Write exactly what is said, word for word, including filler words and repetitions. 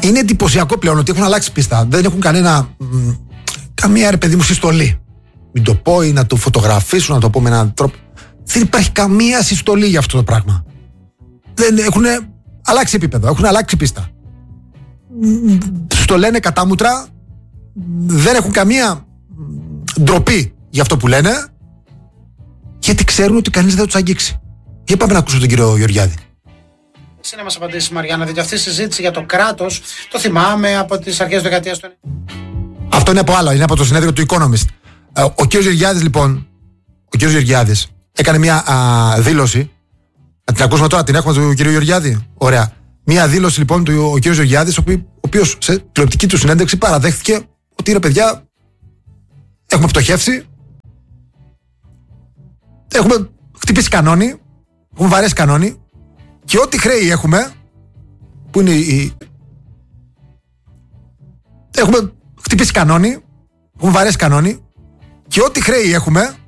είναι εντυπωσιακό πλέον ότι έχουν αλλάξει πίστα. Δεν έχουν κανένα. Μ, καμία ρε παιδί μου συστολή. Μην το πω ή να το φωτογραφίσουν, να το πω με έναν τρόπο. Δεν υπάρχει καμία συστολή για αυτό το πράγμα. Δεν έχουν αλλάξει επίπεδο, έχουν αλλάξει πίστα. Στο λένε κατάμουτρα, δεν έχουν καμία ντροπή για αυτό που λένε, γιατί ξέρουν ότι κανείς δεν θα τους αγγίξει. Για πάμε να ακούσουμε τον κύριο Γεωργιάδη. Εσύ να μας απαντήσεις, Μαριάννα, διότι αυτή η συζήτηση για το κράτος το θυμάμαι από τις αρχές της δεκαετίας του. Αυτό είναι από άλλο, είναι από το συνέδριο του Economist. Ο κύριος Γεωργιάδης, λοιπόν, ο κύριος Γεωργιάδης έκανε μια α, δήλωση. Να την ακούσουμε τώρα, την έχουμε του κύριου Γεωργιάδη. Ωραία. Μια δήλωση λοιπόν του ο κύριος Γεωργιάδης, ο οποίος σε τηλεοπτική του συνέντευξη παραδέχθηκε ότι ρε παιδιά, έχουμε πτωχεύσει, έχουμε χτυπήσει κανόνι, έχουμε βαρέσει κανόνι και ό,τι χρέη έχουμε, που είναι η. Έχουμε χτυπήσει κανόνι, έχουμε βαρέσει κανόνι και ό,τι χρέη έχουμε